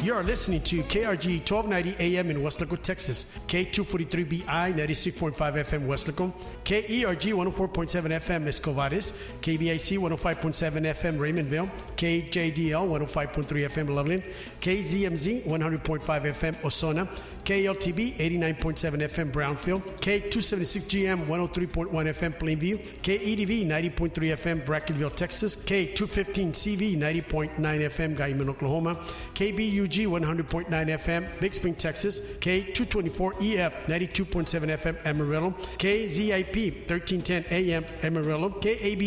You are listening to KRG 1290 AM in Weslaco, Texas, K243BI 96.5 FM Weslaco, KERG 104.7 FM Escovares, KBIC 105.7 FM Raymondville, KJDL 105.3 FM Loveland, KZMZ 100.5 FM Osona, KLTB 89.7 FM Brownfield, K276GM 103.1 FM Plainview, KEDV 90.3 FM Brackenville, Texas, K215CV 90.9 FM Guyman, Oklahoma, KBUG 100.9 FM Big Spring, Texas, K224EF 92.7 FM Amarillo, KZIP 1310 AM Amarillo, KAB